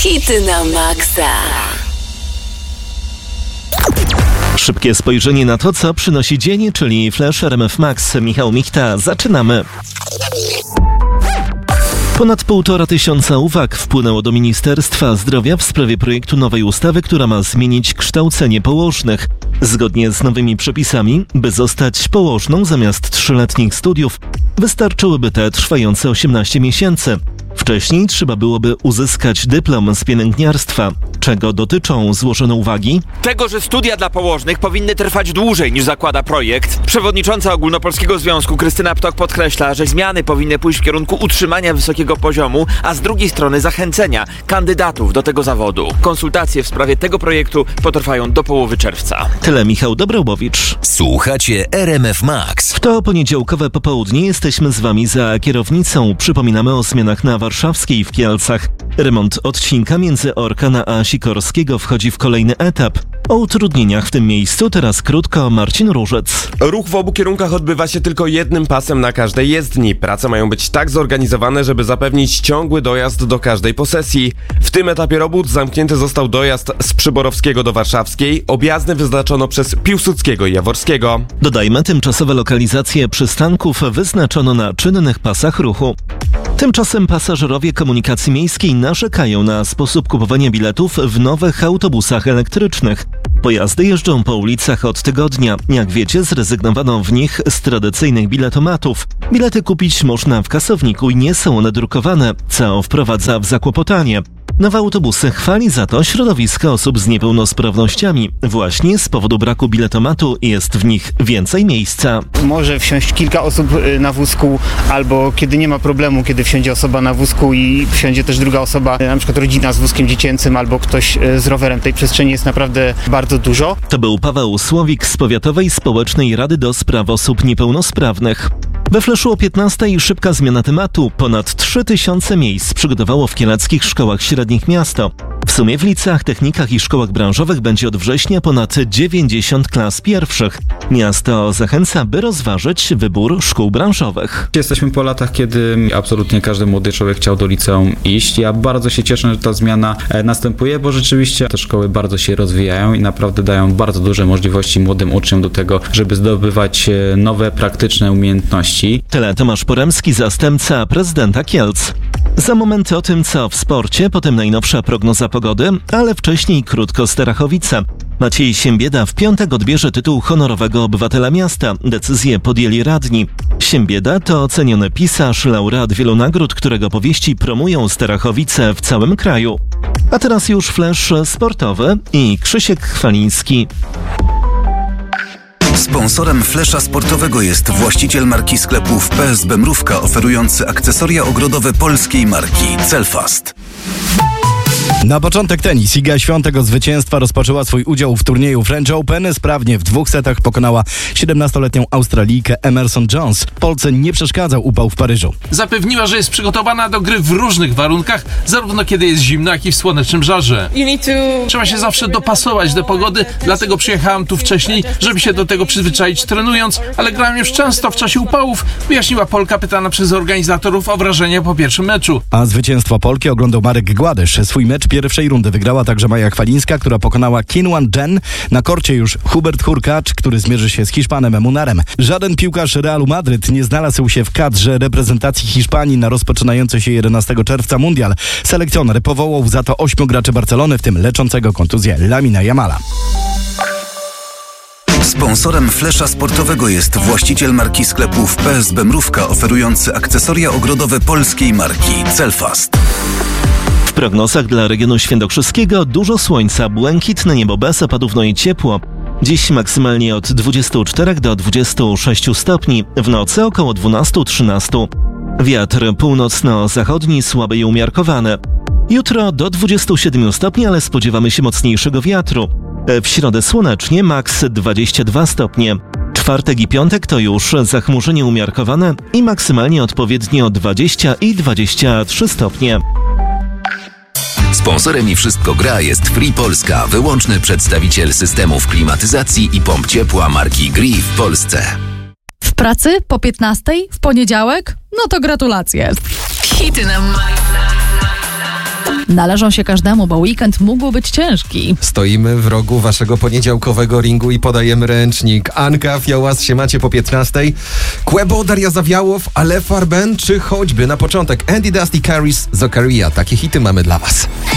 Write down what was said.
Hity na maksa. Szybkie spojrzenie na to, co przynosi dzień, czyli Flash RMF Max. Michał Michta, zaczynamy. Ponad 1500 uwag wpłynęło do Ministerstwa Zdrowia w sprawie projektu nowej ustawy, która ma zmienić kształcenie położnych. Zgodnie z nowymi przepisami, by zostać położną zamiast 3-letnich studiów, wystarczyłyby te trwające 18 miesięcy. Wcześniej trzeba byłoby uzyskać dyplom z pielęgniarstwa. Czego dotyczą złożone uwagi? Tego, że studia dla położnych powinny trwać dłużej niż zakłada projekt. Przewodnicząca Ogólnopolskiego Związku Krystyna Ptok podkreśla, że zmiany powinny pójść w kierunku utrzymania wysokiego poziomu, a z drugiej strony zachęcenia kandydatów do tego zawodu. Konsultacje w sprawie tego projektu potrwają do połowy czerwca. Tyle Michał Dobrałowicz. Słuchacie RMF Max. W to poniedziałkowe popołudnie jesteśmy z wami za kierownicą. Przypominamy o zmianach na Warszawskiej w Kielcach. Remont odcinka między Orkan a Sikorskiego wchodzi w kolejny etap. O utrudnieniach w tym miejscu teraz krótko Marcin Różec. Ruch w obu kierunkach odbywa się tylko jednym pasem na każdej jezdni. Prace mają być tak zorganizowane, żeby zapewnić ciągły dojazd do każdej posesji. W tym etapie robót zamknięty został dojazd z Przyborowskiego do Warszawskiej. Objazdy wyznaczono przez Piłsudskiego i Jaworskiego. Dodajmy, tymczasowe lokalizacje przystanków wyznaczono na czynnych pasach ruchu. Tymczasem pasażerowie komunikacji miejskiej narzekają na sposób kupowania biletów w nowych autobusach elektrycznych. Pojazdy jeżdżą po ulicach od tygodnia. Jak wiecie, zrezygnowano w nich z tradycyjnych biletomatów. Bilety kupić można w kasowniku i nie są one drukowane, co wprowadza w zakłopotanie. Nowe autobusy chwali za to środowisko osób z niepełnosprawnościami. Właśnie z powodu braku biletomatu jest w nich więcej miejsca. Może wsiąść kilka osób na wózku, albo kiedy nie ma problemu, kiedy wsiądzie osoba na wózku i wsiądzie też druga osoba, na przykład rodzina z wózkiem dziecięcym albo ktoś z rowerem. Tej przestrzeni jest naprawdę bardzo dużo. To był Paweł Słowik z Powiatowej Społecznej Rady do Spraw Osób Niepełnosprawnych. We Flashu o 15:00 szybka zmiana tematu. Ponad 3000 miejsc przygotowało w kieleckich szkołach średnich miasto. W sumie w liceach, technikach i szkołach branżowych będzie od września ponad 90 klas pierwszych. Miasto zachęca, by rozważyć wybór szkół branżowych. Jesteśmy po latach, kiedy absolutnie każdy młody człowiek chciał do liceum iść. Ja bardzo się cieszę, że ta zmiana następuje, bo rzeczywiście te szkoły bardzo się rozwijają i naprawdę dają bardzo duże możliwości młodym uczniom do tego, żeby zdobywać nowe, praktyczne umiejętności. Tyle Tomasz Poremski, zastępca prezydenta Kielc. Za moment o tym, co w sporcie, potem najnowsza prognoza pogody, ale wcześniej krótko Starachowice. Maciej Siembieda w piątek odbierze tytuł honorowego obywatela miasta. Decyzję podjęli radni. Siembieda to oceniony pisarz, laureat wielu nagród, którego powieści promują Starachowice w całym kraju. A teraz już flash sportowy i Krzysiek Chwaliński. Sponsorem Flesza sportowego jest właściciel marki sklepów PSB Mrówka, oferujący akcesoria ogrodowe polskiej marki Celfast. Na początek tenis. Iga Świątek od zwycięstwa rozpoczęła swój udział w turnieju French Open. Sprawnie w 2 setach pokonała 17-letnią Australijkę Emerson Jones. Polce nie przeszkadzał upał w Paryżu. Zapewniła, że jest przygotowana do gry w różnych warunkach, zarówno kiedy jest zimno, jak i w słonecznym żarze. Trzeba się zawsze dopasować do pogody, dlatego przyjechałam tu wcześniej, żeby się do tego przyzwyczaić trenując, ale grałem już często w czasie upałów, wyjaśniła Polka pytana przez organizatorów o wrażenia po pierwszym meczu. A zwycięstwo Polki oglądał Marek Gładysz. Swój mecz pierwszej rundy wygrała także Maja Chwalińska, która pokonała Qinwan Zhen. Na korcie już Hubert Hurkacz, który zmierzy się z Hiszpanem Munarem. Żaden piłkarz Realu Madryt nie znalazł się w kadrze reprezentacji Hiszpanii na rozpoczynający się 11 czerwca mundial. Selekcjoner powołał za to 8 graczy Barcelony, w tym leczącego kontuzję Lamina Yamala. Sponsorem Flesza sportowego jest właściciel marki sklepów PSB Mrówka, oferujący akcesoria ogrodowe polskiej marki Celfast. W prognozach dla regionu świętokrzyskiego dużo słońca, błękitne niebo bez opadów, no i ciepło. Dziś maksymalnie od 24 do 26 stopni, w nocy około 12-13. Wiatr północno-zachodni słaby i umiarkowany. Jutro do 27 stopni, ale spodziewamy się mocniejszego wiatru. W środę słonecznie, maks 22 stopnie. Czwartek i piątek to już zachmurzenie umiarkowane i maksymalnie odpowiednio 20 i 23 stopnie. Sponsorem i Wszystko Gra jest Free Polska, wyłączny przedstawiciel systemów klimatyzacji i pomp ciepła marki Gree w Polsce. W pracy po 15:00 w poniedziałek? No to gratulacje. Hity na maksa. Należą się każdemu, bo weekend mógł być ciężki. Stoimy w rogu waszego poniedziałkowego ringu i podajemy ręcznik. Anka, Fiołas, się macie po 15. Quebo, Daria Zawiałow, Ale Farben, czy choćby na początek Andy Dusty Caris, Zakaria. Takie hity mamy dla was.